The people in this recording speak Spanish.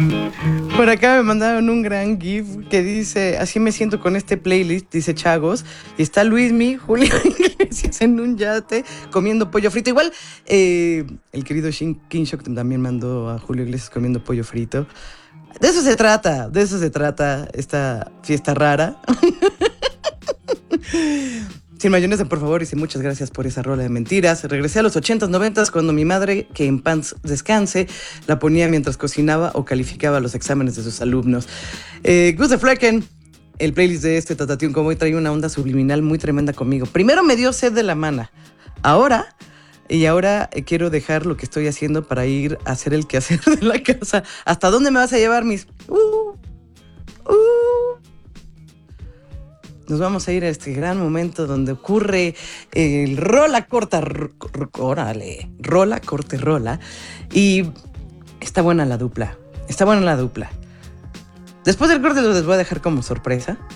Por acá me mandaron un gran GIF que dice: así me siento con este playlist, dice Chagos. Y está Luismi, Julio Iglesias en un yate comiendo pollo frito. Igual el querido King Shock también mandó a Julio Iglesias comiendo pollo frito. De eso se trata esta fiesta rara. Sin mayonesa, por favor, dice: muchas gracias por esa rola de mentiras. Regresé a los 80s, 90s cuando mi madre, que en paz descanse, la ponía mientras cocinaba o calificaba los exámenes de sus alumnos. Gus de Flecken, el playlist de este Tatatión como hoy trae una onda subliminal muy tremenda conmigo. Primero me dio sed de la mana. Ahora quiero dejar lo que estoy haciendo para ir a hacer el quehacer de la casa. ¿Hasta dónde me vas a llevar, mis? Nos vamos a ir a este gran momento donde ocurre el rola, corta, rola, corte, rola. Y está buena la dupla. Después del corte los voy a dejar como sorpresa.